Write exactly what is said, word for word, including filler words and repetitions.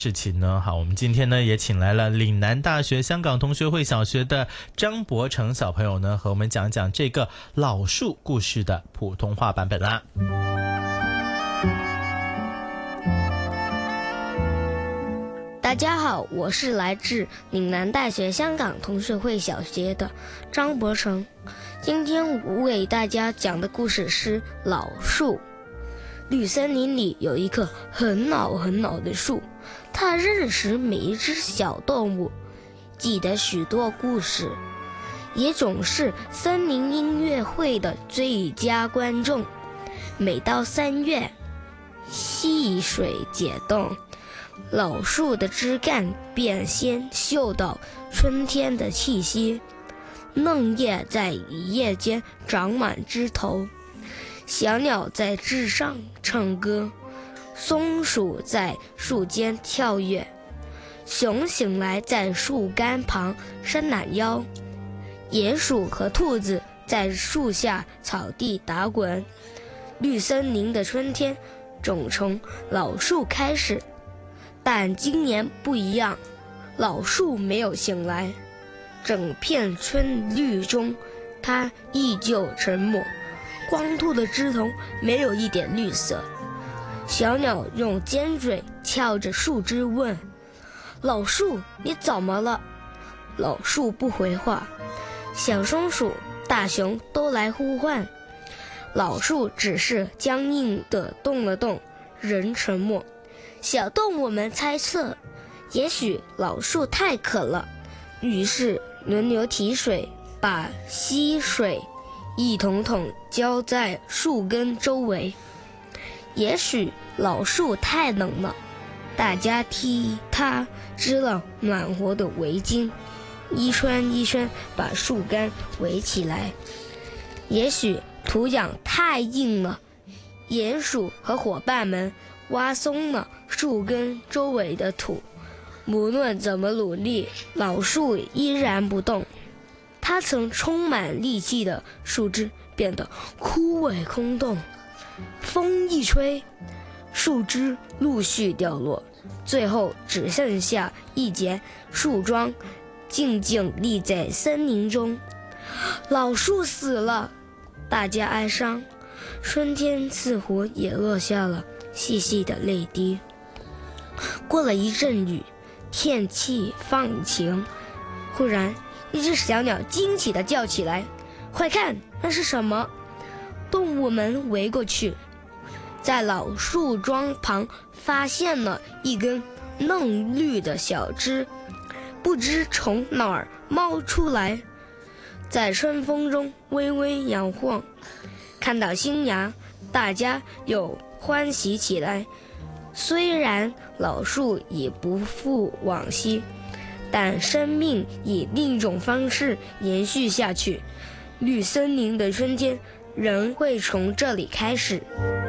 事情呢？好，我们今天呢也请来了岭南大学香港同学会小学的张博成小朋友呢，和我们讲讲这个老树故事的普通话版本啦。 大家好，我是来自岭南大学香港同学会小学的张博成。今天我为大家讲的故事是老树。绿森林里有一棵很老很老的树，它认识每一只小动物，记得许多故事，也总是森林音乐会的最佳观众。每到三月，溪水解冻，老树的枝干便先嗅到春天的气息，嫩叶在一叶间长满枝头，小鸟在枝上唱歌，松鼠在树间跳跃，熊醒来在树干旁伸懒腰，野鼠和兔子在树下草地打滚。绿森林的春天总从老树开始，但今年不一样，老树没有醒来，整片春绿中，它依旧沉默，光秃的枝头没有一点绿色。小鸟用尖嘴敲着树枝问：老树，你怎么了？老树不回话，小松鼠、大熊都来呼唤，老树只是僵硬地动了动，仍沉默。小动物们猜测，也许老树太渴了，于是轮流提水，把溪水一桶桶浇在树根周围。也许老树太冷了，大家替它织了暖和的围巾，一圈一圈把树干围起来。也许土壤太硬了，鼹鼠和伙伴们挖松了树根周围的土。无论怎么努力，老树依然不动。它曾充满力气的树枝变得枯萎空洞，风一吹，树枝陆续掉落，最后只剩下一截树桩静静立在森林中。老树死了，大家哀伤，春天似乎也落下了细细的泪滴。过了一阵雨，天气放晴，忽然一只小鸟惊奇地叫起来：快看，那是什么？动物们围过去，在老树桩旁发现了一根嫩绿的小枝，不知从哪儿冒出来，在春风中微微摇晃。看到新芽，大家又欢喜起来。虽然老树已不复往昔，但生命以另一种方式延续下去，绿森林的春天仍会从这里开始。